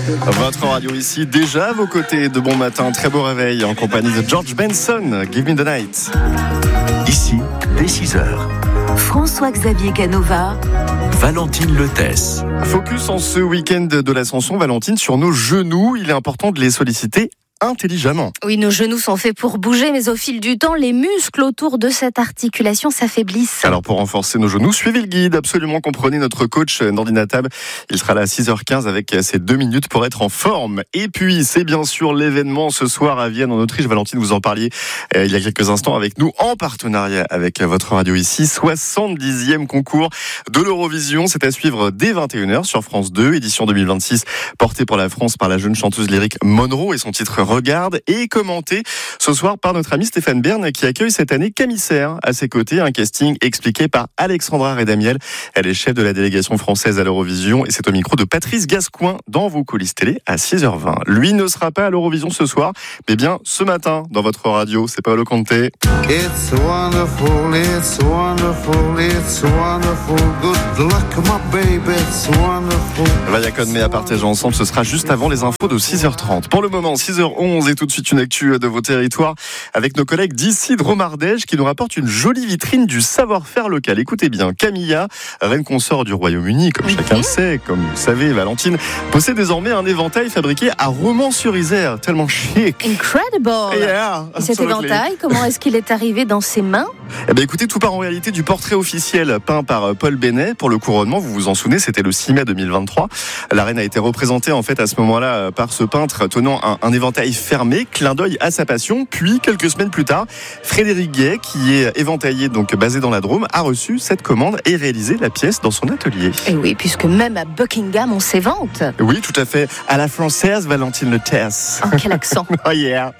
Votre radio ici, déjà à vos côtés de bon matin, très beau réveil en compagnie de George Benson, Give Me the Night. Ici, dès 6h. François-Xavier Canova, Valentine Lethès. Focus en ce week-end de l'Ascension, Valentine, sur nos genoux. Il est important de les solliciter intelligemment. Oui, nos genoux sont faits pour bouger, mais au fil du temps, les muscles autour de cette articulation s'affaiblissent. Alors pour renforcer nos genoux, suivez le guide, absolument, comprenez notre coach Nordina Tab. Il sera là à 6h15 avec ses 2 minutes pour être en forme. Et puis, c'est bien sûr l'événement ce soir à Vienne en Autriche. Valentine, vous en parliez il y a quelques instants avec nous, en partenariat avec votre radio ici. 70e concours de l'Eurovision. C'est à suivre dès 21h sur France 2, édition 2026, portée pour la France par la jeune chanteuse lyrique Monroe et son titre Regarde, et commenté ce soir par notre ami Stéphane Bern qui accueille cette année Camille Serre à ses côtés. Un casting expliqué par Alexandra Redamiel. Elle est chef de la délégation française à l'Eurovision et c'est au micro de Patrice Gascoin dans vos coulisses télé à 6h20. Lui ne sera pas à l'Eurovision ce soir, mais bien ce matin dans votre radio. C'est Paolo Conte. It's wonderful, it's wonderful, it's wonderful. Good luck, my baby, it's wonderful. Vaya mais à partager ensemble, ce sera juste avant les infos de 6h30. Pour le moment, 6h11 et tout de suite une actu de vos territoires avec nos collègues d'ici de Romardège qui nous rapportent une jolie vitrine du savoir-faire local. Écoutez bien, Camilla, reine consort du Royaume-Uni, comme chacun le sait, comme vous le savez, Valentine, possède désormais un éventail fabriqué à Romans-sur-Isère, tellement chic. Incredible! Yeah, et cet éventail, comment est-ce qu'il est arrivé dans ses mains? Eh bien, écoutez, tout part en réalité du portrait officiel peint par Paul Bennet pour le couronnement. Vous vous en souvenez, c'était le 6 mai 2023. La reine a été représentée en fait à ce moment-là par ce peintre tenant un éventail fermé, clin d'œil à sa passion. Puis, quelques semaines plus tard, Frédéric Gay, qui est éventailler donc basé dans la Drôme, a reçu cette commande et réalisé la pièce dans son atelier. Et oui, puisque même à Buckingham, on s'évente. Oui, tout à fait. À la française, Valentine Lethès. Oh, quel accent. Oh yeah.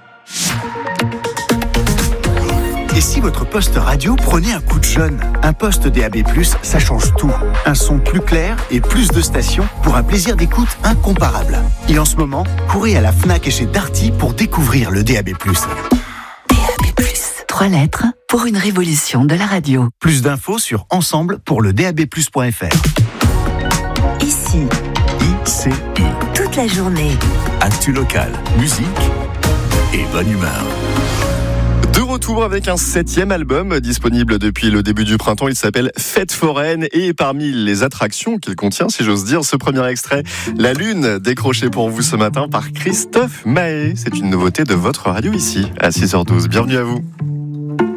Et si votre poste radio prenait un coup de jeune? Un poste DAB+, ça change tout. Un son plus clair et plus de stations pour un plaisir d'écoute incomparable. Et en ce moment, courez à la Fnac et chez Darty pour découvrir le DAB+. DAB+, 3 lettres pour une révolution de la radio. Plus d'infos sur ensemble pour le DABplus.fr. Ici, ICI. toute la journée. Actu local, musique et bonne humeur. De retour avec un 7e album disponible depuis le début du printemps. Il s'appelle Fête foraine et parmi les attractions qu'il contient, si j'ose dire, ce premier extrait, La Lune, décroché pour vous ce matin par Christophe Mahé. C'est une nouveauté de votre radio ici à 6h12. Bienvenue à vous.